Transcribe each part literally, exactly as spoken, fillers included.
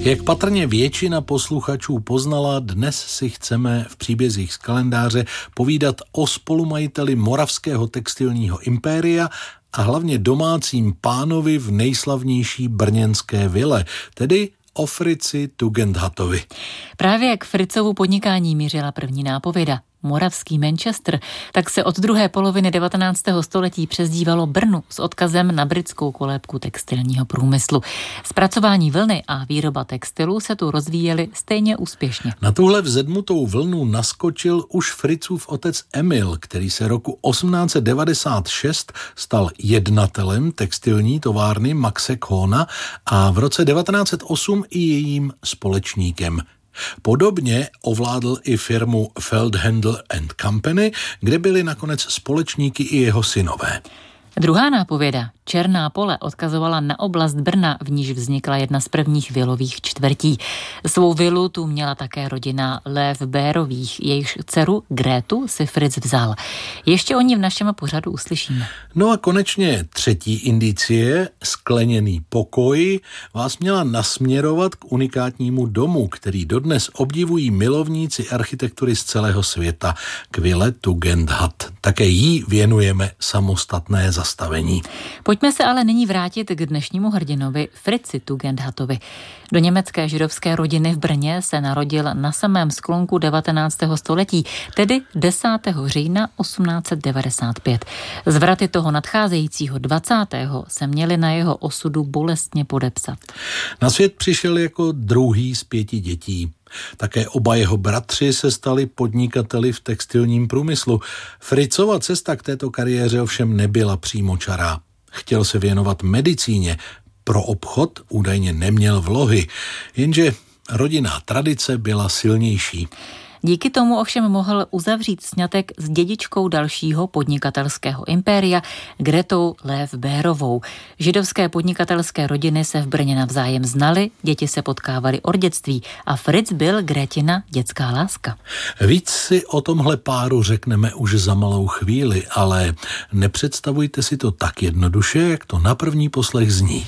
Jak patrně většina posluchačů poznala, dnes si chceme v příbězích z kalendáře povídat o spolumajiteli moravského textilního impéria a hlavně domácím pánovi v nejslavnější brněnské vile, tedy o Fritzi Tugendhatovi. Právě k Fritzovu podnikání mířila první nápověda. Moravský Manchester, tak se od druhé poloviny devatenáctého století přezdívalo Brnu s odkazem na britskou kolébku textilního průmyslu. Zpracování vlny a výroba textilu se tu rozvíjely stejně úspěšně. Na tuhle vzedmutou vlnu naskočil už Fritzův otec Emil, který se roku osmnáct set devadesát šest stal jednatelem textilní továrny Maxe Kohna a v roce devatenáct set osm i jejím společníkem. Podobně ovládl i firmu Feldhandel and Company, kde byli nakonec společníky i jeho synové. Druhá nápověda, Černá pole, odkazovala na oblast Brna, v níž vznikla jedna z prvních vilových čtvrtí. Svou vilu tu měla také rodina Löwbeerových, jejichž dceru Grétu si Fritz vzal. Ještě o ní v našem pořadu uslyšíme. No a konečně třetí indicie, skleněný pokoj, vás měla nasměrovat k unikátnímu domu, který dodnes obdivují milovníci architektury z celého světa, k vile Tugendhat. Také jí věnujeme samostatné zastavení. Pojďme se ale nyní vrátit k dnešnímu hrdinovi Fritzi Tugendhatovi. Do německé židovské rodiny v Brně se narodil na samém sklonku devatenáctého století, tedy desátého října osmnáct set devadesát pět. Zvraty toho nadcházejícího dvacátého se měly na jeho osudu bolestně podepsat. Na svět přišel jako druhý z pěti dětí. Také oba jeho bratři se stali podnikateli v textilním průmyslu. Fritzova cesta k této kariéře ovšem nebyla přímočará. Chtěl se věnovat medicíně, pro obchod údajně neměl vlohy, jenže rodinná tradice byla silnější. Díky tomu ovšem mohl uzavřít sňatek s dědičkou dalšího podnikatelského impéria, Gretou Löwbeerovou. Židovské podnikatelské rodiny se v Brně navzájem znaly, děti se potkávaly od dětství a Fritz byl Gretina dětská láska. Víc si o tomhle páru řekneme už za malou chvíli, ale nepředstavujte si to tak jednoduše, jak to na první poslech zní.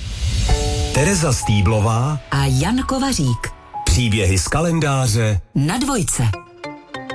Tereza Stýblová a Jan Kovařík. Příběhy z kalendáře na Dvojce.